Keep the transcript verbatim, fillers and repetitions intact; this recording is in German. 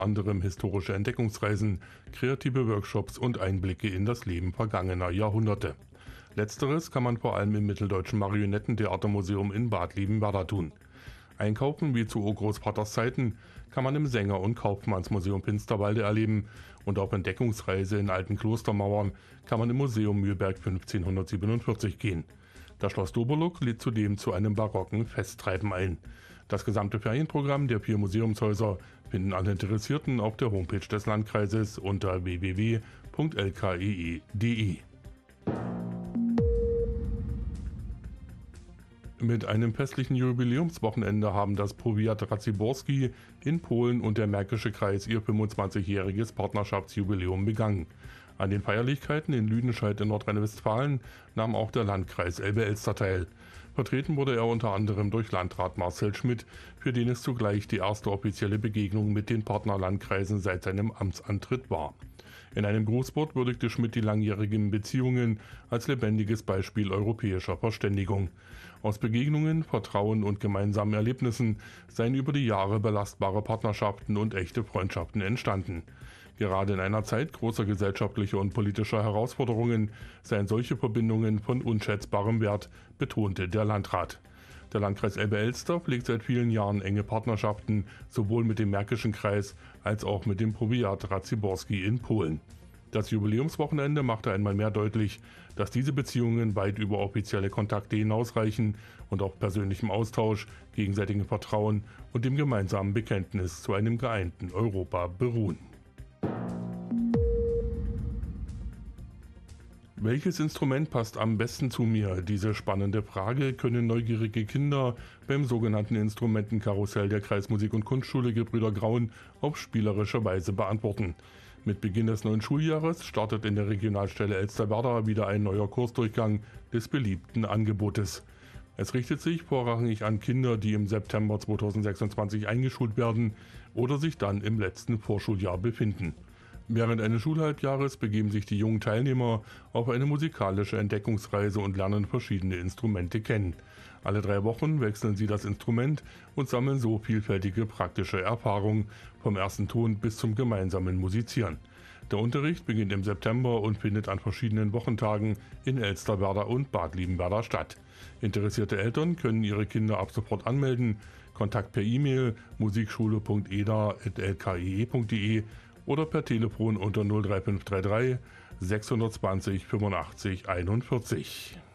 anderem historische Entdeckungsreisen, kreative Workshops und Einblicke in das Leben vergangener Jahrhunderte. Letzteres kann man vor allem im Mitteldeutschen Marionettentheatermuseum in Bad Liebenwerda tun. Einkaufen wie zu Urgroßvaters Zeiten kann man im Sänger- und Kaufmannsmuseum Finsterwalde erleben und auf Entdeckungsreise in alten Klostermauern kann man im Museum Mühlberg fünfzehnhundertsiebenundvierzig gehen. Das Schloss Doberluck lädt zudem zu einem barocken Festtreiben ein. Das gesamte Ferienprogramm der vier Museumshäuser finden alle Interessierten auf der Homepage des Landkreises unter w w w punkt l k e e punkt d e. Mit einem festlichen Jubiläumswochenende haben das Powiat Raciborski in Polen und der Märkische Kreis ihr fünfundzwanzigjähriges Partnerschaftsjubiläum begangen. An den Feierlichkeiten in Lüdenscheid in Nordrhein-Westfalen nahm auch der Landkreis Elbe-Elster teil. Vertreten wurde er unter anderem durch Landrat Marcel Schmidt, für den es zugleich die erste offizielle Begegnung mit den Partnerlandkreisen seit seinem Amtsantritt war. In einem Grußwort würdigte Schmidt die langjährigen Beziehungen als lebendiges Beispiel europäischer Verständigung. Aus Begegnungen, Vertrauen und gemeinsamen Erlebnissen seien über die Jahre belastbare Partnerschaften und echte Freundschaften entstanden. Gerade in einer Zeit großer gesellschaftlicher und politischer Herausforderungen seien solche Verbindungen von unschätzbarem Wert, betonte der Landrat. Der Landkreis Elbe-Elster pflegt seit vielen Jahren enge Partnerschaften, sowohl mit dem Märkischen Kreis als auch mit dem Powiat Raciborski in Polen. Das Jubiläumswochenende machte einmal mehr deutlich, dass diese Beziehungen weit über offizielle Kontakte hinausreichen und auf persönlichem Austausch, gegenseitigem Vertrauen und dem gemeinsamen Bekenntnis zu einem geeinten Europa beruhen. Welches Instrument passt am besten zu mir? Diese spannende Frage können neugierige Kinder beim sogenannten Instrumentenkarussell der Kreismusik- und Kunstschule Gebrüder Graun auf spielerische Weise beantworten. Mit Beginn des neuen Schuljahres startet in der Regionalstelle Elsterwerda wieder ein neuer Kursdurchgang des beliebten Angebotes. Es richtet sich vorrangig an Kinder, die im September zweitausendsechsundzwanzig eingeschult werden oder sich dann im letzten Vorschuljahr befinden. Während eines Schulhalbjahres begeben sich die jungen Teilnehmer auf eine musikalische Entdeckungsreise und lernen verschiedene Instrumente kennen. Alle drei Wochen wechseln sie das Instrument und sammeln so vielfältige praktische Erfahrungen vom ersten Ton bis zum gemeinsamen Musizieren. Der Unterricht beginnt im September und findet an verschiedenen Wochentagen in Elsterwerda und Bad Liebenwerda statt. Interessierte Eltern können ihre Kinder ab sofort anmelden. Kontakt per E-Mail musikschule punkt e d a at l k e e punkt d e oder per Telefon unter null drei fünf drei drei sechshundertzwanzig fünfundachtzig einundvierzig.